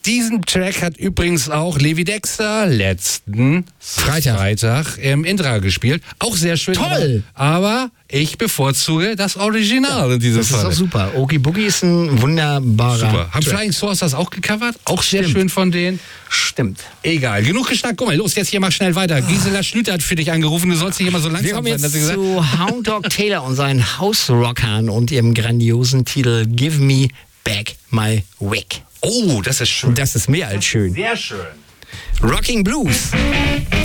Diesen Track hat übrigens auch Levi Dexter letzten Freitag im Intra gespielt. Auch sehr schön. Toll! Aber ich bevorzuge das Original in diesem Fall. Das ist auch super. Oogie Boogie ist ein wunderbarer Super. Haben Track. Flying Saucers das auch gecovert? Auch sehr schön von denen. Stimmt. Egal, genug geschnackt. Guck mal, los, jetzt hier mal schnell weiter. Gisela Schlüter hat für dich angerufen. Du sollst nicht immer so Wir langsam kommen sein, jetzt dass sie gesagt zu Hound Dog Taylor und seinen Hausrockern und ihrem grandiosen Titel Give Me Back My Wig. oh, das ist schön. Das ist mehr als schön. Sehr schön. Rocking Blues.